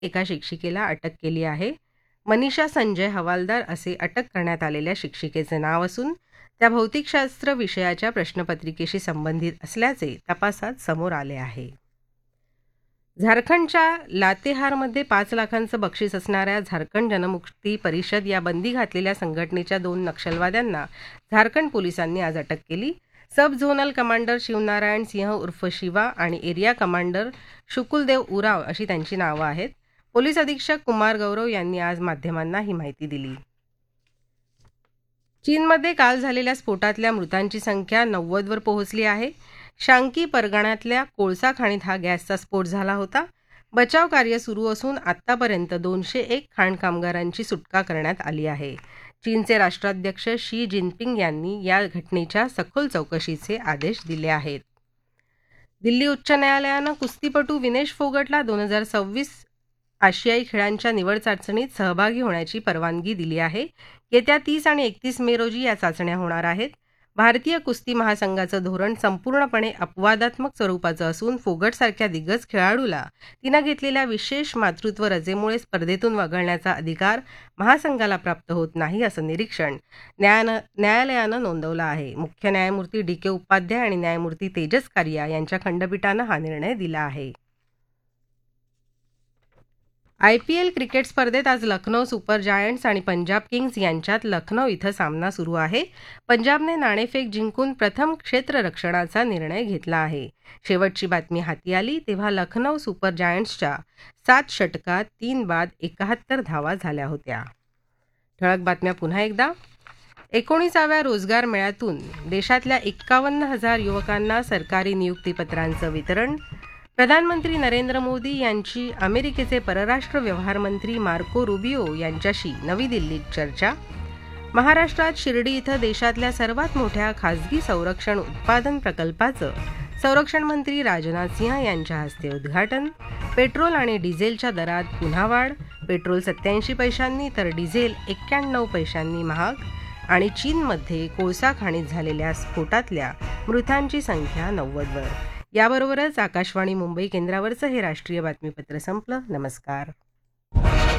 एका शिक्षिकेला अटक केली आहे. मनीषा संजय हवालदार असे अटक करण्यात आलेल्या शिक्षिकेचे नाव असून त्या भौतिकशास्त्र विषयाच्या प्रश्नपत्रिकेशी संबंधित असल्याचे तपासात समोर आले आहे. झारखंडच्या लातेहारमध्ये 5 लाखांचं बक्षीस असणाऱ्या झारखंड जनमुक्ती परिषद या बंदी घातलेल्या संघटनेच्या 2 नक्षलवाद्यांना झारखंड पोलिसांनी आज अटक केली. सब झोनल कमांडर शिवनारायण सिंह उर्फ शिवा आणि एरिया कमांडर शुकुलदेव उराव अशी त्यांची नावं आहेत. पोलीस अधीक्षक कुमार गौरव यांनी आज माध्यमांना ही माहिती दिली. चीनमध्ये काल झालेल्या स्फोटातल्या मृतांची संख्या 90 वर पोहोचली आहे. शांकी परगण्यातल्या कोळसा खाणीत हा गॅसचा स्फोट झाला होता. बचाव कार्य सुरू असून आत्तापर्यंत 201 खाण कामगारांची सुटका करण्यात आली आहे. चीनचे राष्ट्राध्यक्ष शी जिनपिंग यांनी या घटनेच्या सखोल चौकशीचे आदेश दिले आहेत. दिल्ली उच्च न्यायालयानं कुस्तीपटू विनेश फोगटला 2026 आशियाई खेळांच्या निवड चाचणीत सहभागी होण्याची परवानगी दिली आहे. येत्या 30 आणि 31 मे रोजी या चाचण्या होणार आहेत. भारतीय कुस्ती महासंघाचं धोरण संपूर्णपणे अपवादात्मक स्वरूपाचं असून फोगटसारख्या दिग्गज खेळाडूला तिनं घेतलेल्या विशेष मातृत्व रजेमुळे स्पर्धेतून वगळण्याचा अधिकार महासंघाला प्राप्त होत नाही असं निरीक्षण न्यायालयानं नोंदवलं आहे. मुख्य न्यायमूर्ती DK उपाध्याय आणि न्यायमूर्ती तेजस कारिया यांच्या खंडपीठानं हा निर्णय दिला आहे. IPL क्रिकेट स्पर्धेत आज लखनौ सुपर जायंट्स आणि पंजाब किंग्ज यांच्यात लखनौ इथं सामना सुरू आहे. पंजाबने नाणेफेक जिंकून प्रथम क्षेत्ररक्षणाचा निर्णय घेतला आहे. शेवटची बातमी हाती आली तेव्हा लखनौ सुपर जायंट्सच्या 7 षटकात 3 बाद 71 धावा झाल्या होत्या. ठळक बातम्या पुन्हा एकदा. 19व्या रोजगार मेळ्यातून देशातल्या 51,000 युवकांना सरकारी नियुक्तीपत्रांचं वितरण. प्रधानमंत्री नरेंद्र मोदी यांची अमेरिकेचे परराष्ट्र व्यवहार मंत्री मार्को रुबियो यांच्याशी नवी दिल्लीत चर्चा. महाराष्ट्रात शिर्डी इथं देशातल्या सर्वात मोठ्या खासगी संरक्षण उत्पादन प्रकल्पाचं संरक्षण मंत्री राजनाथ सिंह यांच्या हस्ते उद्घाटन. पेट्रोल आणि डिझेलच्या दरात पुन्हा वाढ. पेट्रोल 87 पैशांनी तर डिझेल 91 पैशांनी महाग. आणि चीनमध्ये कोळसा खाणीत झालेल्या स्फोटातल्या मृतांची संख्या 90 वर. याबरोबरच आकाशवाणी मुंबई केंद्रावरचं हे राष्ट्रीय बातमीपत्र संपलं. नमस्कार.